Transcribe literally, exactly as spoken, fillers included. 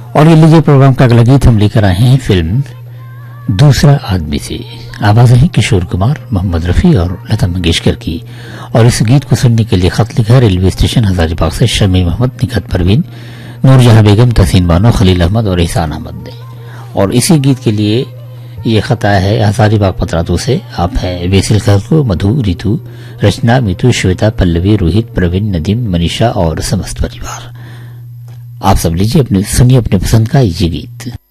और ये लीजिए प्रोग्राम का अगला गीत हम लेकर आए हैं फिल्म दूसरा आदमी से। आवाज है किशोर कुमार, मोहम्मद रफी और लता मंगेशकर की। और इस गीत को सुनने के लिए खत लिखा रेलवे स्टेशन हजारीबाग से शमी मोहम्मद, निकत परवीन, नूरजहां बेगम, तहसीन बानो, खलील अहमद और एहसान अहमद ने। और इसी गीत के लिए ये खत आया है हजारीबाग पतरातू से। आप है बेसिल खलको, मधु, रितु, रचना, मीतू, श्वेता, पल्लवी, रोहित, प्रवीण, नदीम, मनीषा और समस्त परिवार। आप सब लीजिए अपने सुनिए अपने पसंद का ये गीत।